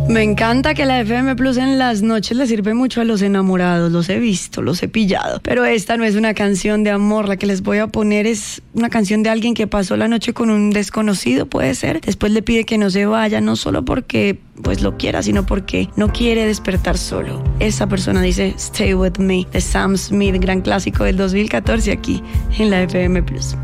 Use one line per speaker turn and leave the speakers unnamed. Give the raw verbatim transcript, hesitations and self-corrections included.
Me encanta que la F M Plus en las noches le sirve mucho a los enamorados. Los he visto, los he pillado. Pero esta no es una canción de amor. La que les voy a poner es una canción de alguien que pasó la noche con un desconocido, puede ser. Después le pide que no se vaya, no solo porque pues lo quiera, sino porque no quiere despertar solo. Esa persona dice Stay With Me, de Sam Smith, gran clásico del dos mil catorce aquí en la F M Plus.